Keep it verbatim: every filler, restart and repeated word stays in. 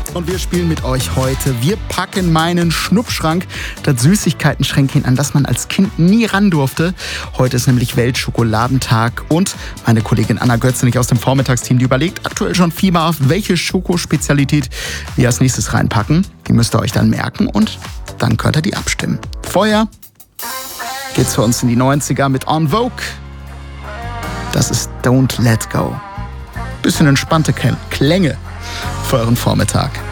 Und wir spielen mit euch heute. Wir packen meinen Schnuppschrank, das Süßigkeiten-Schränkchen, an das man als Kind nie ran durfte. Heute ist nämlich Weltschokoladenttag und meine Kollegin Anna Götzenich aus dem Vormittagsteam, die überlegt aktuell schon fieberhaft, welche Schokospezialität wir als nächstes reinpacken. Die müsst ihr euch dann merken und dann könnt ihr die abstimmen. Vorher geht's für uns in die neunziger mit En Vogue. Das ist Don't Let Go. Bisschen entspannte Klänge für euren Vormittag.